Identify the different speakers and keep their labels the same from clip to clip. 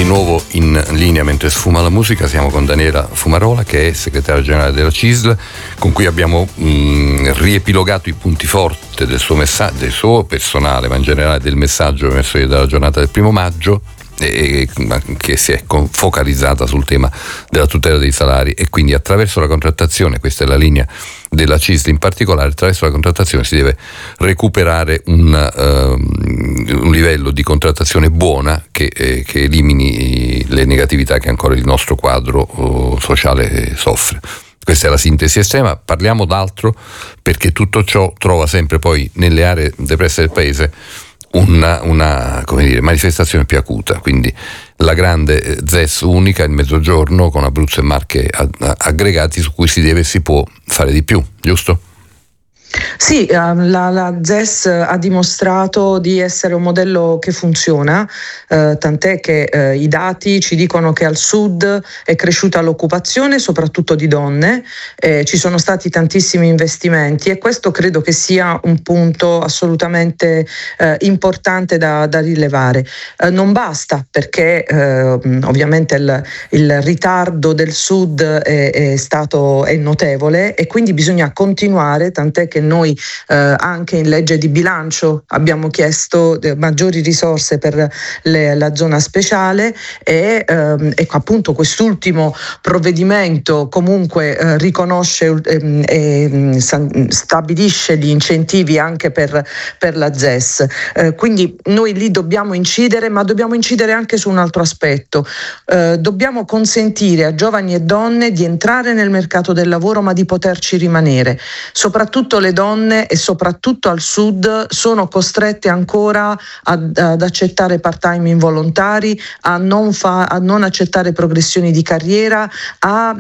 Speaker 1: nuovo in linea mentre sfuma la musica. Siamo con Daniela Fumarola, che è segretaria generale della CISL, con cui abbiamo riepilogato i punti forti del suo messaggio, del suo personale, ma in generale del messaggio verso della giornata del 1 maggio, che si è focalizzata sul tema della tutela dei salari, e quindi attraverso la contrattazione, questa è la linea della CISL in particolare, attraverso la contrattazione si deve recuperare un livello di contrattazione buona che elimini le negatività che ancora il nostro quadro sociale soffre. Questa è la sintesi estrema. Parliamo d'altro, perché tutto ciò trova sempre poi nelle aree depresse del paese una manifestazione più acuta, quindi la grande ZES unica, il Mezzogiorno con Abruzzo e Marche aggregati, su cui si deve e si può fare di più, giusto?
Speaker 2: Sì, la ZES ha dimostrato di essere un modello che funziona, tant'è che i dati ci dicono che al sud è cresciuta l'occupazione, soprattutto di donne, ci sono stati tantissimi investimenti, e questo credo che sia un punto assolutamente importante da rilevare. Non basta, perché ovviamente il ritardo del sud è notevole, e quindi bisogna continuare, tant'è che noi anche in legge di bilancio abbiamo chiesto maggiori risorse per la zona speciale, e appunto quest'ultimo provvedimento comunque riconosce e stabilisce gli incentivi anche per la ZES, quindi noi lì dobbiamo incidere, ma dobbiamo incidere anche su un altro aspetto. Dobbiamo consentire a giovani e donne di entrare nel mercato del lavoro, ma di poterci rimanere. Soprattutto le donne, e soprattutto al sud, sono costrette ancora ad accettare part-time involontari, a non accettare progressioni di carriera, a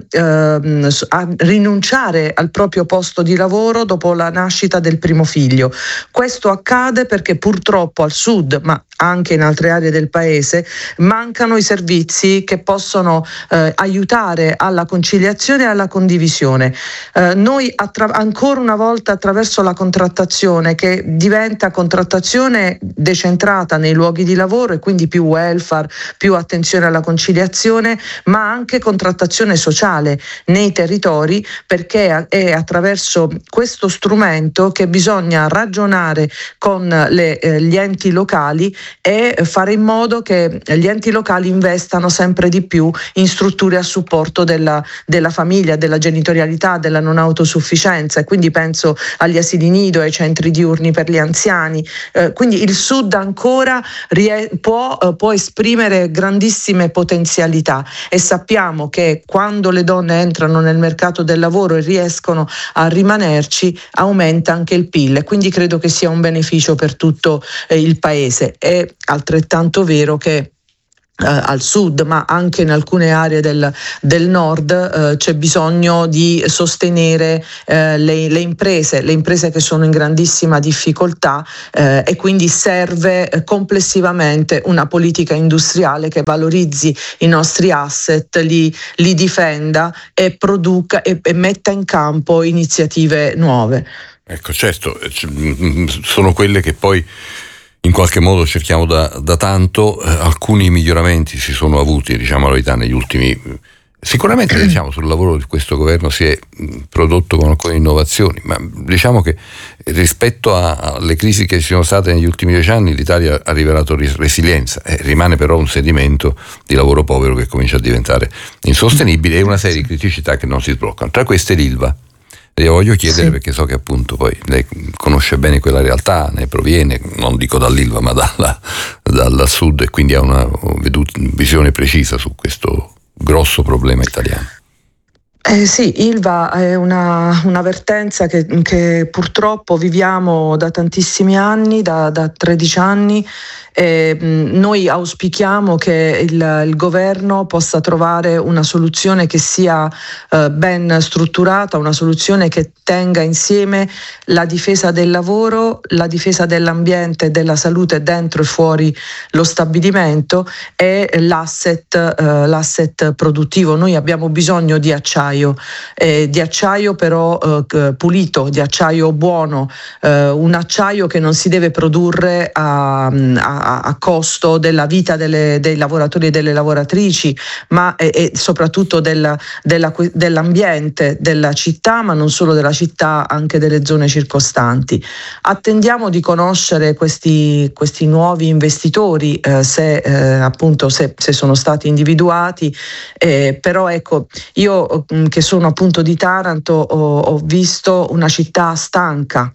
Speaker 2: rinunciare al proprio posto di lavoro dopo la nascita del primo figlio. Questo accade perché purtroppo al sud, ma anche in altre aree del paese, mancano i servizi che possono aiutare alla conciliazione e alla condivisione. Noi ancora una volta, attraverso la contrattazione, che diventa contrattazione decentrata nei luoghi di lavoro, e quindi più welfare, più attenzione alla conciliazione, ma anche contrattazione sociale nei territori, perché è attraverso questo strumento che bisogna ragionare con gli enti locali e fare in modo che gli enti locali investano sempre di più in strutture a supporto della famiglia, della genitorialità, della non autosufficienza, e quindi penso agli asili nido, ai centri diurni per gli anziani. Quindi il Sud ancora può esprimere grandissime potenzialità, e sappiamo che quando le donne entrano nel mercato del lavoro e riescono a rimanerci, aumenta anche il PIL, e quindi credo che sia un beneficio per tutto il paese. È altrettanto vero che al sud, ma anche in alcune aree del nord, c'è bisogno di sostenere le imprese che sono in grandissima difficoltà, e quindi serve complessivamente una politica industriale che valorizzi i nostri asset, li difenda e produca e metta in campo iniziative nuove.
Speaker 1: Ecco, certo, sono quelle che poi in qualche modo cerchiamo da tanto. Alcuni miglioramenti si sono avuti, diciamo la verità, negli ultimi. Sicuramente sul lavoro di questo governo si è prodotto con alcune innovazioni, ma diciamo che rispetto alle crisi che ci sono state negli ultimi 10 anni l'Italia ha rivelato resilienza, rimane però un sedimento di lavoro povero che comincia a diventare insostenibile, e una serie di criticità che non si sbloccano. Tra queste l'ILVA. Io voglio chiedere, sì, perché so che appunto poi lei conosce bene quella realtà, ne proviene, non dico dall'ILVA, ma dal sud, e quindi ha una visione precisa su questo grosso problema italiano.
Speaker 2: Sì, ILVA è una vertenza che purtroppo viviamo da tantissimi anni, da 13 anni. Noi auspichiamo che il governo possa trovare una soluzione che sia ben strutturata, una soluzione che tenga insieme la difesa del lavoro, la difesa dell'ambiente e della salute dentro e fuori lo stabilimento, e l'asset produttivo. Noi abbiamo bisogno di acciaio, acciaio però pulito, di acciaio buono, un acciaio che non si deve produrre a costo della vita dei lavoratori e delle lavoratrici, ma e soprattutto dell'ambiente della città, ma non solo della città, anche delle zone circostanti. Attendiamo di conoscere questi nuovi investitori, se sono stati individuati, però ecco, io che sono appunto di Taranto ho visto una città stanca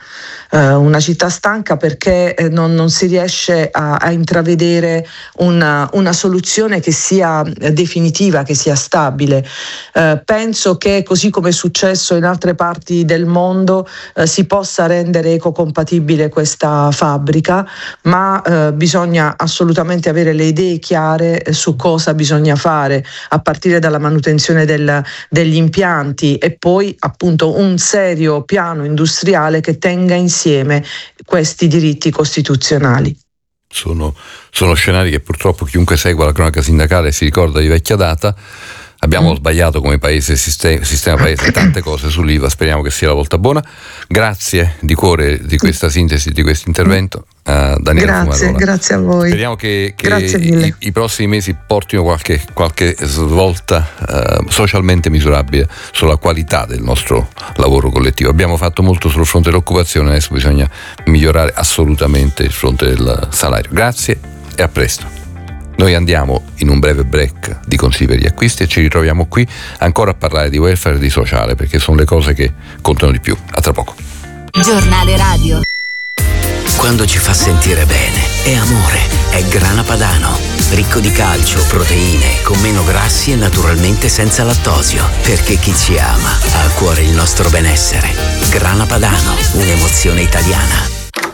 Speaker 2: perché non si riesce a intravedere una soluzione che sia definitiva, che sia stabile. Penso che, così come è successo in altre parti del mondo, si possa rendere ecocompatibile questa fabbrica, ma bisogna assolutamente avere le idee chiare su cosa bisogna fare, a partire dalla manutenzione degli impianti e poi appunto un serio piano industriale che tenga insieme questi diritti costituzionali.
Speaker 1: Sono scenari che purtroppo chiunque segua la cronaca sindacale si ricorda di vecchia data. Abbiamo sbagliato come paese, sistema paese, tante cose sull'IVA, speriamo che sia la volta buona. Grazie di cuore di questa sintesi, di questo intervento a Daniela Fumarola.
Speaker 2: Grazie a voi.
Speaker 1: Speriamo che i prossimi mesi portino qualche svolta socialmente misurabile sulla qualità del nostro lavoro collettivo. Abbiamo fatto molto sul fronte dell'occupazione, adesso bisogna migliorare assolutamente il fronte del salario. Grazie e a presto. Noi andiamo in un breve break di consigli per gli acquisti e ci ritroviamo qui ancora a parlare di welfare e di sociale, perché sono le cose che contano di più. A tra poco.
Speaker 3: Giornale radio.
Speaker 4: Quando ci fa sentire bene, è amore, è Grana Padano. Ricco di calcio, proteine, con meno grassi e naturalmente senza lattosio. Perché chi ci ama ha a cuore il nostro benessere. Grana Padano, un'emozione italiana.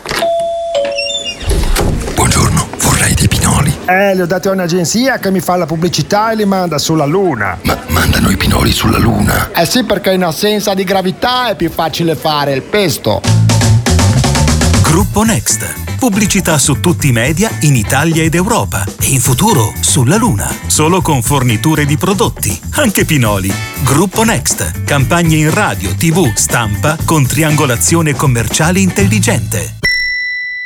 Speaker 5: Buongiorno, vorrei dei pinoli.
Speaker 6: Li ho dati a un'agenzia che mi fa la pubblicità e li manda sulla Luna.
Speaker 5: Ma mandano i pinoli sulla Luna?
Speaker 6: Eh sì, perché in assenza di gravità è più facile fare il pesto.
Speaker 7: Gruppo Next. Pubblicità su tutti i media in Italia ed Europa e in futuro sulla Luna. Solo con forniture di prodotti, anche pinoli. Gruppo Next. Campagne in radio, TV, stampa con triangolazione commerciale intelligente.